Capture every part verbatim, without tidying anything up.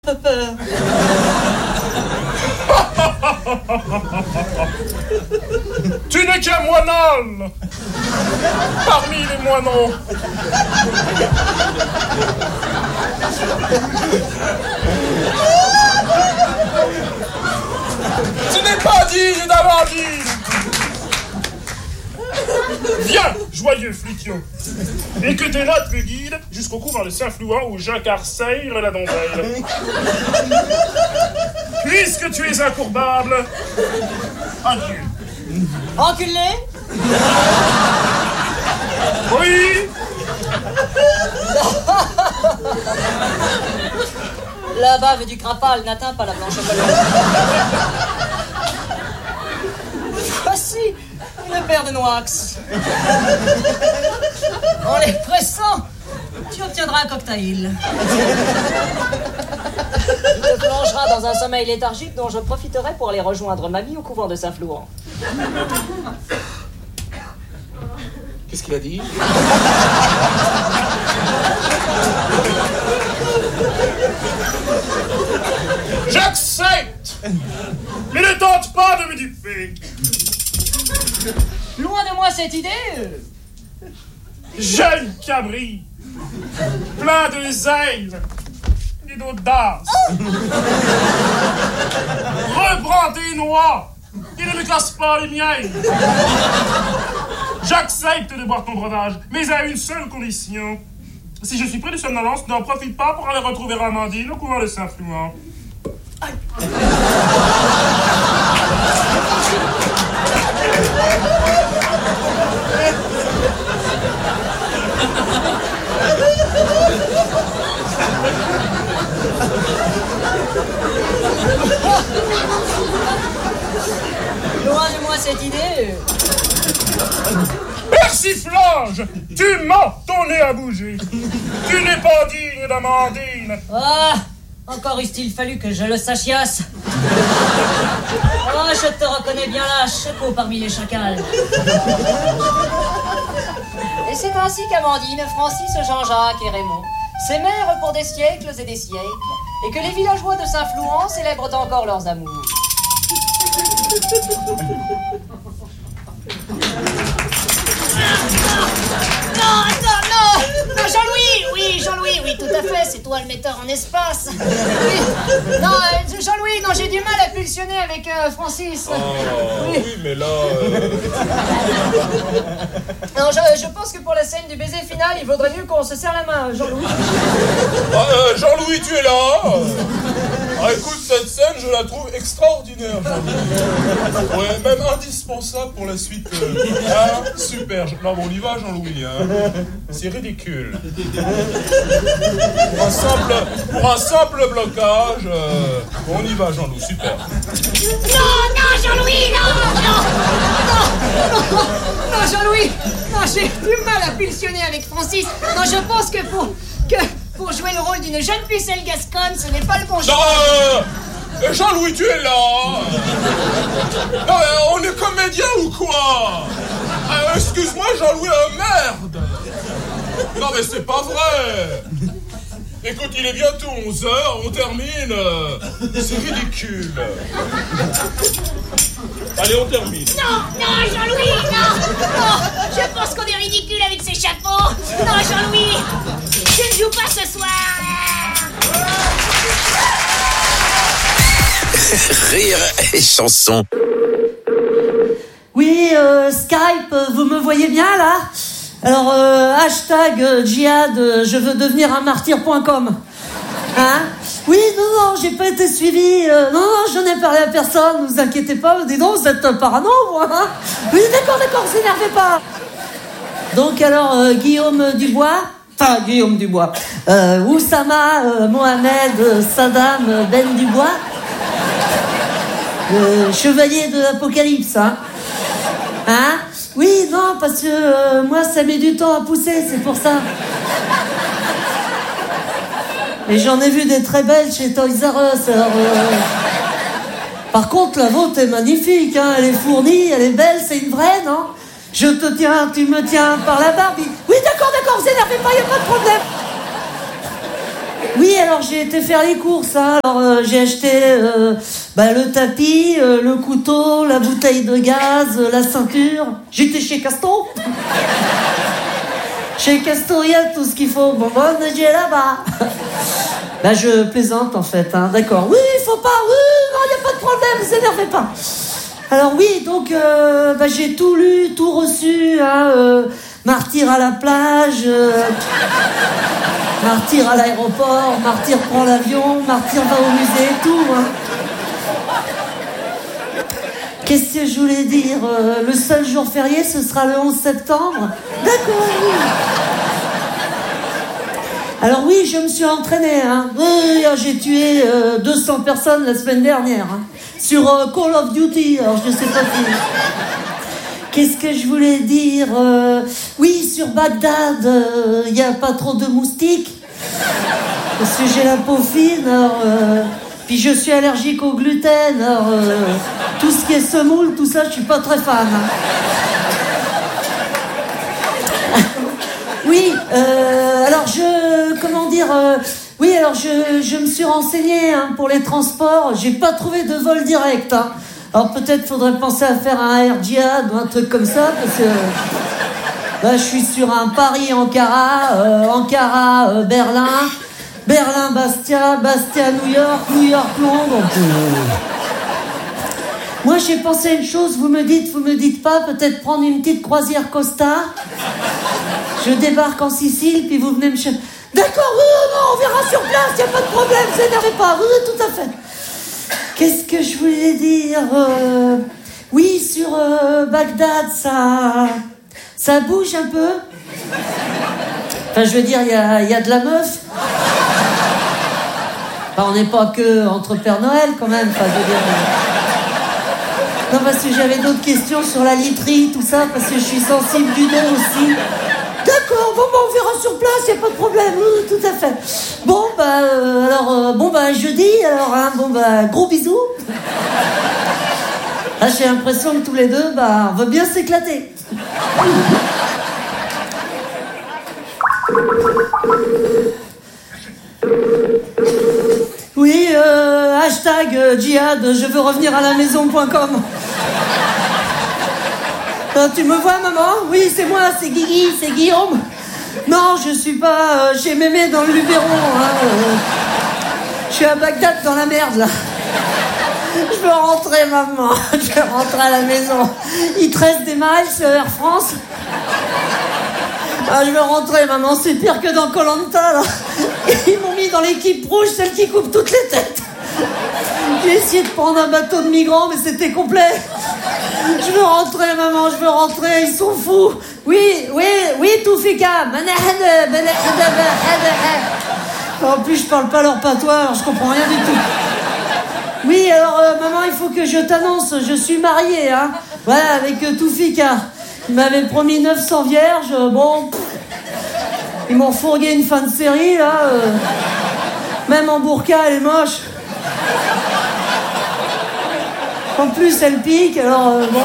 peu peur. Tu n'es qu'un moinal parmi les moineaux. Tu n'es pas digne d'Amandine. Viens, joyeux Fliquio, et que tes notes me guident jusqu'au couvent de Saint-Flouan où j'incarcère la donzelle. Puisque tu es incourbable, adieu. Enculé. Oui. La bave du crapal n'atteint pas la planche à ballon. Voici une paire de Noix. En les pressant, tu obtiendras un cocktail. Tu te plongeras dans un sommeil léthargique dont je profiterai pour aller rejoindre mamie au couvent de Saint-Flouan. Qu'est-ce qu'il a dit? J'accepte, mais ne tente pas de me duper. Loin de moi cette idée. Jeune cabri, plein de zèle et d'audace. Reprends tes noix et ne me casse pas les miennes. J'accepte de boire ton breuvage, mais à une seule condition. Si je suis pris de somnolence, n'en profite pas pour aller retrouver Amandine au couvent de Saint-Flouan. Loin de moi cette idée. Persiflage, tu mens, ton nez a bougé. Tu n'es pas digne d'Amandine. Ah, encore eût-il fallu que je le sachiasse. Oh, je te reconnais bien là, chapeau parmi les chacals. Et c'est ainsi qu'Amandine, Francis, Jean-Jacques et Raymond s'aimèrent pour des siècles et des siècles, et que les villageois de Saint-Flouan célèbrent encore leurs amours. Non, attends, non, non, Jean-Louis, oui, Jean-Louis, oui, tout à fait, c'est toi le metteur en espace. Oui. Non, euh, Jean-Louis, non, j'ai du mal à pulsionner avec euh, Francis. Oh, oui. oui, mais là... Euh... Non, je, je pense que pour la scène du baiser final, il vaudrait mieux qu'on se serre la main, Jean-Louis. Ah, euh, Jean-Louis, tu es là? Ah, écoute, cette scène, je la trouve extraordinaire. Ouais, même indispensable pour la suite. Euh... Ah, super. Non, bon, on y va, Jean-Louis. Hein. C'est ridicule. Pour un simple, pour un simple blocage, euh... on y va, Jean-Louis, super. Non, non, Jean-Louis, non, non, non, non, non, Jean-Louis, non, j'ai du mal à pulsionner avec Francis. Non, je pense que pour, que pour jouer le rôle d'une jeune pucelle gasconne, ce n'est pas le bon choix. Non, euh, Jean-Louis, tu es là. Non, euh, on est comédien ou quoi? euh, Excuse-moi, Jean-Louis, euh, merde. Non, mais c'est pas vrai. Écoute, il est bientôt onze heures, on termine. C'est ridicule. Allez, on termine. Non, non, Jean-Louis, non, non. Je pense qu'on est ridicule avec ces chapeaux. Non, Jean-Louis, je ne joue pas ce soir. Rire et chanson. Oui, euh, Skype, vous me voyez bien là? Alors, euh, hashtag euh, djihad, euh, je veux devenir un martyr point com. Hein? Oui, non, non, j'ai pas été suivi. Euh, non, non, je n'ai parlé à personne, vous inquiétez pas. Dis donc, vous êtes parano, moi. Hein? Oui, d'accord, d'accord, vous énervez pas. Donc, alors, euh, Guillaume Dubois, enfin, Guillaume Dubois, euh, Oussama, euh, Mohamed, euh, Saddam, euh, Ben Dubois, le chevalier de l'Apocalypse, hein? Hein? Oui, non, parce que euh, moi, ça met du temps à pousser, c'est pour ça. Et j'en ai vu des très belles chez Toys R Us, alors... Euh... Par contre, la vôtre est magnifique, hein, elle est fournie, elle est belle, c'est une vraie, non? Je te tiens, tu me tiens par la barbe. Oui, d'accord, d'accord, vous énervez pas, y a pas de problème. Oui, alors j'ai été faire les courses, hein. Alors euh, j'ai acheté euh, bah, le tapis, euh, le couteau, la bouteille de gaz, euh, la ceinture. J'étais chez Castor. Chez Castor, il y a tout ce qu'il faut. Bon, bon, j'ai là-bas. Bah, je plaisante en fait, hein. D'accord. Oui, il faut pas, oui, non, il n'y a pas de problème, ne vous énervez pas. Alors oui, donc euh, bah, j'ai tout lu, tout reçu, hein, euh, martyr à la plage, euh, martyr à l'aéroport, martyr prend l'avion, martyr va au musée, tout. Hein. Qu'est-ce que je voulais dire, euh, le seul jour férié, ce sera le onze septembre. D'accord, oui. Alors oui, je me suis entraîné, hein. Oui, j'ai tué euh, deux cents personnes la semaine dernière, hein, sur euh, Call of Duty, alors je sais pas si... Qu'est-ce que je voulais dire, euh, oui, sur Bagdad, il euh, n'y a pas trop de moustiques, parce que j'ai la peau fine, alors... Euh, puis je suis allergique au gluten, alors... Euh, tout ce qui est semoule, tout ça, je suis pas très fan, hein. Oui, euh, alors je... Comment dire euh, oui, alors je, je me suis renseignée, hein, pour les transports. J'ai pas trouvé de vol direct, hein. Alors peut-être faudrait penser à faire un Air Jihad ou un truc comme ça, parce que... Là, je suis sur un Paris-Ankara, euh, Ankara-Berlin, euh, Berlin-Bastia, Bastia-New York, New York-Londres. Moi, j'ai pensé à une chose, vous me dites, vous me dites pas, peut-être prendre une petite croisière Costa. Je débarque en Sicile, puis vous venez me chercher. D'accord, oui, non, on verra sur place, y a pas de problème, vous énervez pas, oui, tout à fait. Qu'est-ce que je voulais dire euh... Oui, sur euh, Bagdad, ça... Ça bouge un peu. Enfin, je veux dire, il y a, y a de la meuf. Enfin, on n'est pas que entre Père Noël, quand même, enfin, je veux dire... Non, parce que j'avais d'autres questions sur la literie, tout ça, parce que je suis sensible du dos aussi. D'accord, bon, bah, on verra sur place, y a pas de problème, oui, tout à fait. Bon, bah, euh, alors, euh, bon, bah, jeudi, alors, hein, bon, bah, gros bisous. Là, j'ai l'impression que tous les deux, bah, on veut bien s'éclater. Oui, euh, hashtag euh, djihad, je veux revenir à la maison point com. Euh, tu me vois, maman? Oui, c'est moi, c'est Guigui, c'est Guillaume. Non, je suis pas euh, chez Mémé dans le Luberon. Hein, euh, je suis à Bagdad dans la merde, là. Je veux rentrer, maman. Je veux rentrer à la maison. Il te reste des miles, Air France? Ah, je veux rentrer, maman. C'est pire que dans Koh-Lanta, là. Ils m'ont mis dans l'équipe rouge, celle qui coupe toutes les têtes. J'ai essayé de prendre un bateau de migrants, mais c'était complet. Je veux rentrer, maman, je veux rentrer. Ils sont fous. Oui, oui, oui, Toufika. En plus, je parle pas leur patois, alors je comprends rien du tout. Oui, alors, euh, maman, il faut que je t'annonce, je suis mariée, hein. Voilà, avec euh, Toufika. Il m'avait promis neuf cents vierges, euh, bon... Pff, ils m'ont fourgué une fin de série, là. Euh, même en burqa, elle est moche. En plus, elle pique, alors, euh, bon...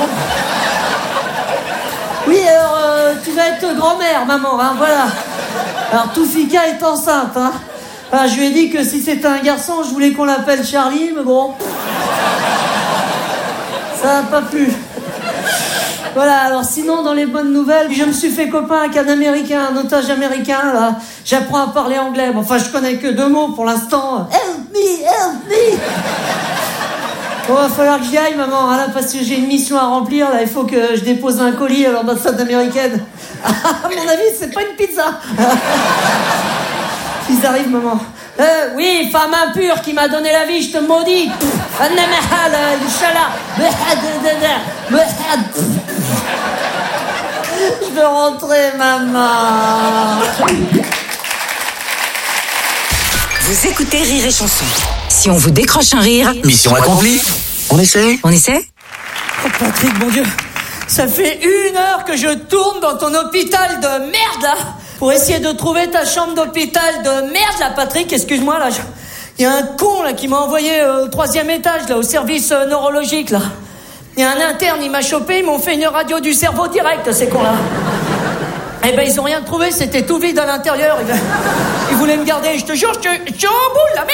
Oui, alors, euh, tu vas être grand-mère, maman, hein, voilà. Alors, Toufika est enceinte, hein. Ah, je lui ai dit que si c'était un garçon, je voulais qu'on l'appelle Charlie, mais bon... Ça n'a pas plu. Voilà, alors sinon, dans les bonnes nouvelles, je me suis fait copain avec un Américain, un otage américain, là. J'apprends à parler anglais. Bon, enfin, je connais que deux mots pour l'instant. Help me, help me. Bon, va falloir que j'y aille, maman, hein, là, parce que j'ai une mission à remplir, là. Il faut que je dépose un colis à l'ambassade américaine. À mon avis, c'est pas une pizza. Ils arrivent, maman. Euh, oui, femme impure qui m'a donné la vie, je te maudis. Je veux rentrer, maman. Vous écoutez Rire et Chanson. Si on vous décroche un rire... Mission accomplie. On essaie? On essaie? Oh, Patrick, mon Dieu. Ça fait une heure que je tourne dans ton hôpital de merde, là. Pour essayer de trouver ta chambre d'hôpital de merde, là, Patrick, excuse-moi, là. Il y a un con, là, qui m'a envoyé euh, au troisième étage, là, au service euh, neurologique, là. Il y a un interne, il m'a chopé, ils m'ont fait une radio du cerveau direct, ces cons-là. Eh ben, ils ont rien trouvé, c'était tout vide à l'intérieur. Il va, il Il voulait me garder, je te jure, je te, je te remboule, la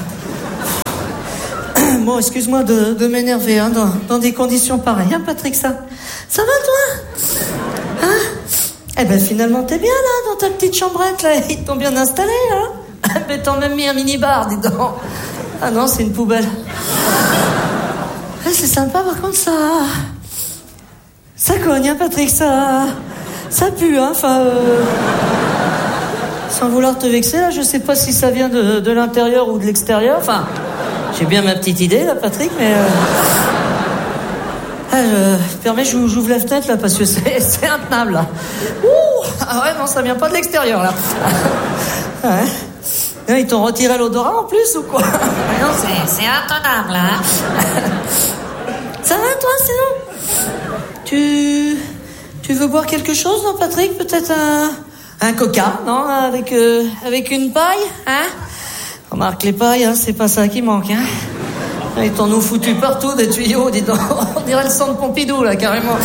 merde. Bon, excuse-moi de, de m'énerver, hein, dans, dans des conditions pareilles, hein, Patrick, ça... Ça va, toi? Hein? Eh ben, finalement, t'es bien, là, dans ta petite chambrette, là. Ils t'ont bien installé, hein? Mais t'as même mis un mini-bar, dis donc. Ah non, c'est une poubelle. Ah, c'est sympa, par contre, ça... Ça cogne, hein, Patrick, ça... Ça pue, hein, enfin... Euh... Sans vouloir te vexer, là, je sais pas si ça vient de, de l'intérieur ou de l'extérieur, enfin... J'ai bien ma petite idée, là, Patrick, mais... Euh... Ah, je... Permets, j'ouvre la fenêtre, là, parce que c'est, c'est intenable, là. Ouh! Ah ouais, non, ça vient pas de l'extérieur, là. Ouais. Ils t'ont retiré l'odorat, en plus, ou quoi? Non, c'est, c'est intenable, là. Ça va, toi, sinon? Tu... Tu veux boire quelque chose, non, Patrick? Peut-être un... Un coca, non? Avec, euh, avec une paille, hein? Remarque, les pailles, hein, c'est pas ça qui manque, hein? Ils t'en ont foutu partout, des tuyaux, dis donc. On dirait le centre Pompidou, là, carrément.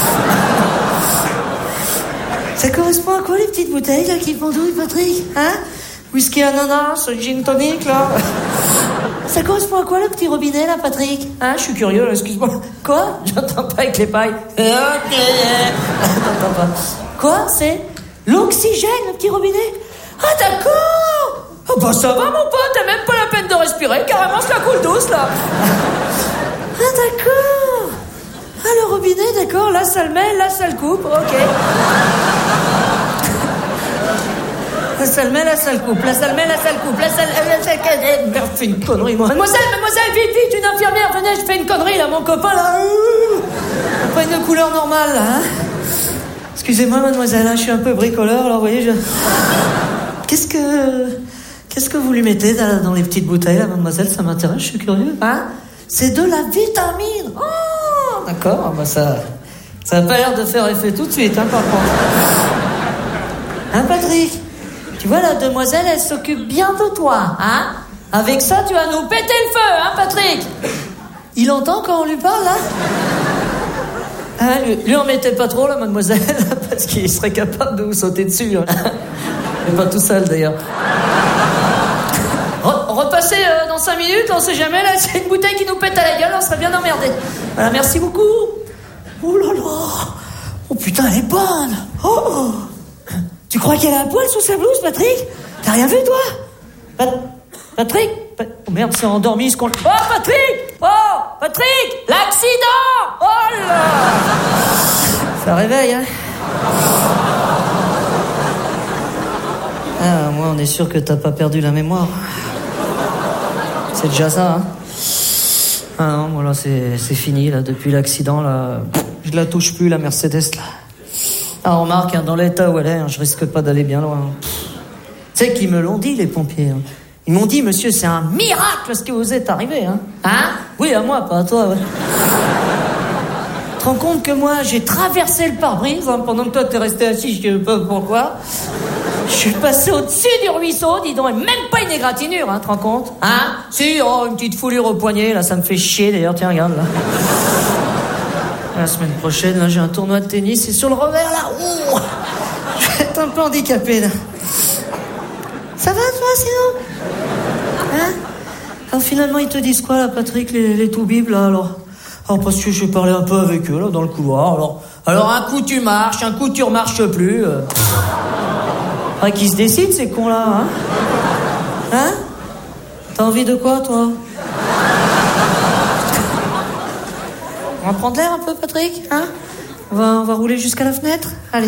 Ça correspond à quoi, les petites bouteilles, là, qui pendouillent, Patrick? Hein? Whisky ananas, gin tonic, là. Ça correspond à quoi, le petit robinet, là, Patrick? Hein? Je suis curieux, là, excuse-moi. Quoi? J'entends pas avec les pailles. Ok. J'entends pas. Quoi? C'est l'oxygène, le petit robinet? Ah, d'accord! Oh, bah, ça va, mon pote, t'as même pas la peine de respirer. Carrément, ça coule douce, là. Ah, d'accord. Ah, le robinet, d'accord. Là, ça le met, là, ça le coupe. Ok. Là, ça le met, là, ça le coupe. Là, ça le met, là, ça le coupe. Là, ça le... Merde, fais une connerie, moi. Mademoiselle, mademoiselle, vite, vite, une infirmière, venez, je fais une connerie, là, mon copain, là. Pas une couleur normale, là, hein. Excusez-moi, mademoiselle, hein, je suis un peu bricoleur, alors, vous voyez, je... Qu'est-ce que... Qu'est-ce que vous lui mettez dans, dans les petites bouteilles, là, mademoiselle? Ça m'intéresse, je suis curieux. Hein? C'est de la vitamine. Oh, d'accord, ah bah ça... Ça a pas l'air de faire effet tout de suite, hein, par contre. Hein, Patrick? Tu vois, la demoiselle, elle s'occupe bien de toi, hein? Avec ça, tu vas nous péter le feu, hein, Patrick? Il entend quand on lui parle, là? Hein, lui, lui en mettez pas trop, là, mademoiselle, parce qu'il serait capable de vous sauter dessus, hein. Et pas tout seul, d'ailleurs. Re- repassez euh, dans cinq minutes, on sait jamais, là, c'est une bouteille qui nous pète à la gueule, on serait bien emmerdés. Voilà, merci beaucoup. Oh là là. Oh putain, elle est bonne. Oh. Tu crois qu'elle a un poil sous sa blouse, Patrick? T'as rien vu, toi? Pat- Patrick Pat- Oh merde, c'est endormi, ce qu'on... Oh, Patrick! Oh, Patrick! L'accident! Oh là. Ça réveille, hein? Ah, moi, on est sûr que t'as pas perdu la mémoire. C'est déjà ça, hein. Ah non, moi, là, c'est, c'est fini, là, depuis l'accident, là. Je la touche plus, la Mercedes, là. Ah, remarque, hein, dans l'état où elle est, hein, je risque pas d'aller bien loin. Tu sais qu'ils me l'ont dit, les pompiers, hein. Ils m'ont dit, monsieur, c'est un miracle ce qui vous est arrivé, hein. Hein? Oui, à moi, pas à toi, ouais. Tu te rends compte que moi, j'ai traversé le pare-brise, hein, pendant que toi, t'es resté assis, je sais pas pourquoi. Je suis passé au-dessus du ruisseau, dis donc, et même pas une égratignure, hein, tu te rends compte? Hein? Si, oh, une petite foulure au poignet, là, ça me fait chier, d'ailleurs, tiens, regarde, là. La semaine prochaine, là, j'ai un tournoi de tennis, et sur le revers, là, ouh, je vais être un peu handicapé, là. Ça va, toi, sinon? Hein? Alors, finalement, ils te disent quoi, là, Patrick, les, les toubibs, là, alors? Alors, parce que j'ai parlé un peu avec eux, là, dans le couloir, alors... Alors, un coup, tu marches, un coup, tu remarches plus, euh... Ah, qui se décide, ces cons-là, hein? Hein? T'as envie de quoi, toi? On va prendre l'air un peu, Patrick, hein? On va, on va rouler jusqu'à la fenêtre? Allez.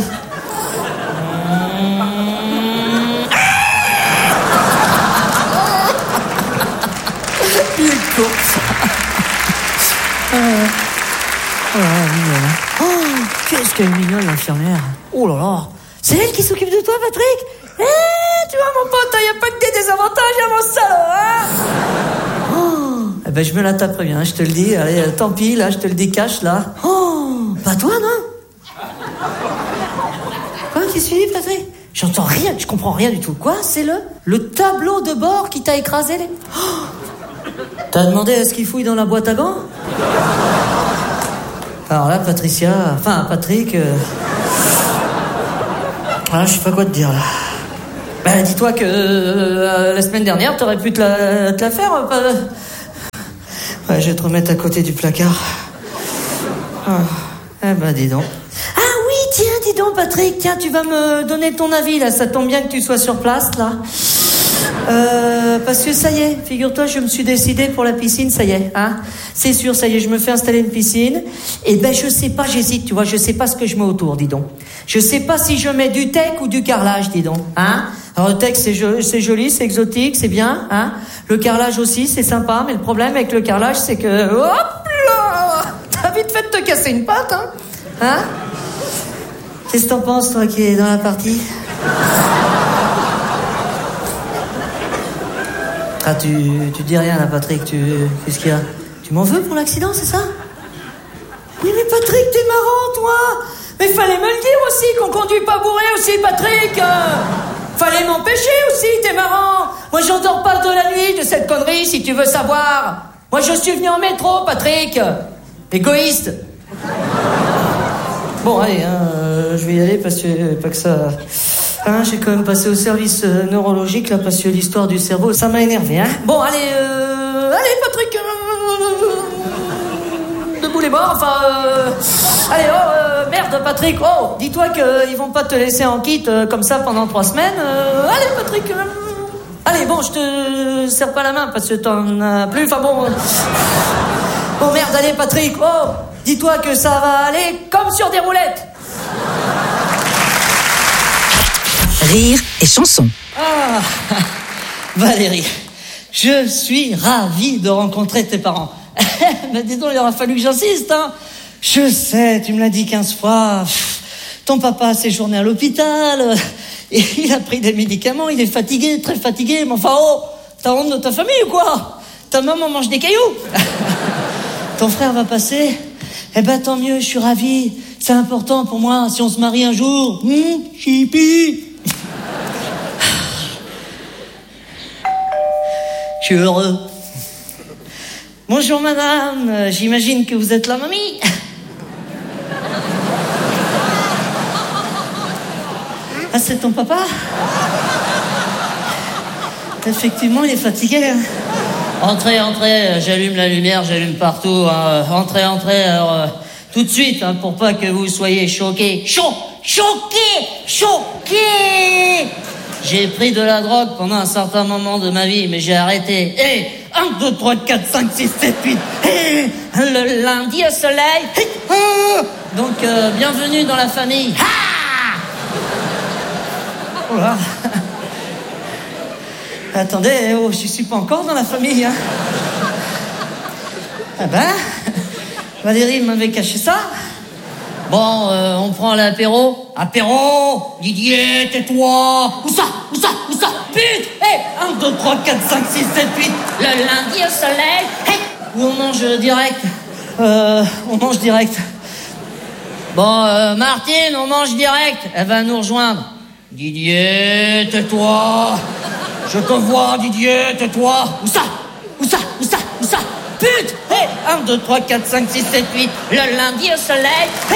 Il est con, ça. Ah, oh, mignonne. Oh, qu'est-ce qu'elle est mignonne, l'infirmière. Oh là là. C'est elle qui s'occupe de toi, Patrick? Eh, tu vois, mon pote, y a pas que des désavantages à mon salaud, hein? Oh, eh ben, je me la taperai bien, je te le dis. Allez, tant pis, là, je te le décache, là. Oh, pas toi, non? Quoi, qu'est-ce que tu dis, Patrick? J'entends rien, je comprends rien du tout. Quoi, c'est le, le tableau de bord qui t'a écrasé les... Oh, t'as demandé à ce qu'il fouille dans la boîte à gants? Alors là, Patricia, enfin, Patrick... Euh... Ah, je sais pas quoi te dire, là. Bah, dis-toi que euh, la semaine dernière, t'aurais pu te la, te la faire. Euh, ouais, je vais te remettre à côté du placard. Ah, eh ben, dis donc. Ah oui, tiens, dis donc, Patrick, tiens, tu vas me donner ton avis, là. Ça tombe bien que tu sois sur place, là. Euh, parce que ça y est, figure-toi, je me suis décidé pour la piscine, ça y est, hein. C'est sûr, ça y est, je me fais installer une piscine. Et ben, je sais pas, j'hésite, tu vois, je sais pas ce que je mets autour, dis donc. Je sais pas si je mets du teck ou du carrelage, dis donc, hein. Alors, le teck, c'est, jo- c'est joli, c'est exotique, c'est bien, hein. Le carrelage aussi, c'est sympa, mais le problème avec le carrelage, c'est que, hop là, t'as vite fait de te casser une patte, hein. Hein? Qu'est-ce que t'en penses, toi, qui es dans la partie? Ah, tu, tu dis rien là, Patrick, tu... Qu'est-ce qu'il y a? Tu m'en veux pour l'accident, c'est ça? Oui, mais Patrick, t'es marrant, toi! Mais fallait me le dire aussi, qu'on conduit pas bourré aussi, Patrick! euh, Fallait m'empêcher aussi, t'es marrant! Moi, j'en dors pas de la nuit de cette connerie, si tu veux savoir! Moi, je suis venu en métro, Patrick! Égoïste! Bon, allez, hein, euh, je vais y aller parce que... Pas que ça... Hein, j'ai quand même passé au service euh, neurologique, là, parce que l'histoire du cerveau, ça m'a énervé, hein. Bon, allez, euh... Allez, Patrick euh... debout les bords, enfin... Euh... Allez, oh, euh, merde, Patrick, oh, dis-toi qu'ils vont pas te laisser en kit euh, comme ça pendant trois semaines. Euh... Allez, Patrick euh... Allez, bon, je te serre pas la main, parce que t'en as plus, enfin bon... Euh... Bon, merde, allez, Patrick, oh, dis-toi que ça va aller comme sur des roulettes. Rire et chanson. Ah, Valérie, je suis ravi de rencontrer tes parents. Mais dis donc, il aura fallu que j'insiste, hein. Je sais, tu me l'as dit quinze fois. Pff, ton papa a séjourné à l'hôpital. Et il a pris des médicaments, il est fatigué, très fatigué. Mais enfin, oh, t'as honte de ta famille ou quoi? Ta maman mange des cailloux. Ton frère va passer. Eh ben, tant mieux, je suis ravi. C'est important pour moi, si on se marie un jour. Hum, chipi. Je suis heureux. Bonjour madame, euh, j'imagine que vous êtes la mamie. Ah, c'est ton papa? Effectivement, il est fatigué. Hein. Entrez, entrez, j'allume la lumière, j'allume partout. Hein. Entrez, entrez, alors, euh, tout de suite, hein, pour pas que vous soyez choqués. Cho- choqués, choqués. J'ai pris de la drogue pendant un certain moment de ma vie, mais j'ai arrêté. Et un, deux, trois, quatre, cinq, six, sept, huit. Et le lundi au soleil. Et, oh. Donc, euh, bienvenue dans la famille. Ah. Oh là. Attendez, oh, je suis pas encore dans la famille. Hein. Ah ben, Valérie m'avait caché ça. Bon, euh, on prend l'apéro. Apéro, Didier, tais-toi. Où ça? Où ça? Où ça? Pute. Hé, un, deux, trois, quatre, cinq, six, sept, huit. Le lundi au soleil. Hé. Où on mange direct. Euh, on mange direct. Bon, euh, Martine, on mange direct. Elle va nous rejoindre. Didier, tais-toi. Je te vois, Didier, tais-toi. Où ça? Où ça? Où ça? Où ça? Pute. Hé, un, deux, trois, quatre, cinq, six, sept, huit. Le lundi au soleil. Hé.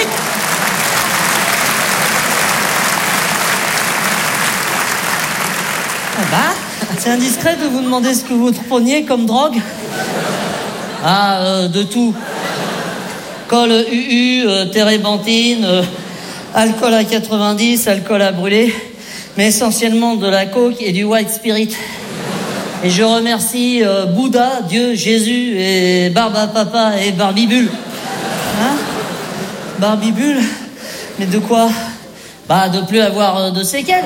Ah bah, c'est indiscret de vous demander ce que vous preniez comme drogue. Ah, euh, de tout. Col U U, euh, térébenthine, euh, alcool à quatre-vingt-dix, alcool à brûler, mais essentiellement de la coke et du white spirit. Et je remercie euh, Bouddha, Dieu, Jésus et Barba Papa et Barbibule. Hein? Barbibule? Mais de quoi? Bah, de plus avoir euh, de séquelles.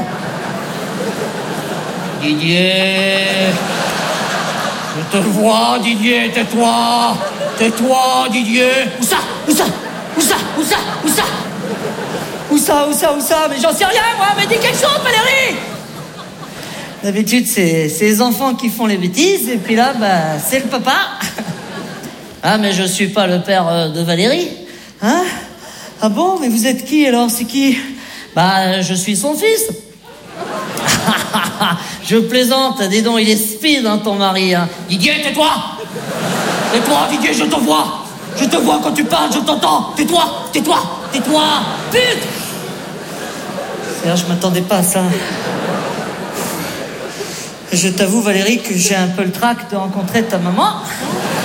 Didier, je te vois, Didier, tais-toi, tais-toi, Didier. Où ça? Où ça? Où ça? Où ça? Où ça? Où ça? Où ça? Où ça? Mais j'en sais rien, moi, mais dis quelque chose, Valérie. D'habitude, c'est, c'est les enfants qui font les bêtises, et puis là, bah, c'est le papa. Ah, mais je suis pas le père euh, de Valérie. Hein? Ah bon? Mais vous êtes qui, alors? C'est qui? Bah, je suis son fils. Je plaisante, dis donc, il est speed, hein, ton mari. Hein. Didier, tais-toi. Tais-toi, Didier, je te vois. Je te vois quand tu parles, je t'entends. Tais-toi, tais-toi, tais-toi. Pute. C'est-à-dire, je m'attendais pas à ça. Je t'avoue, Valérie, que j'ai un peu le trac de rencontrer ta maman.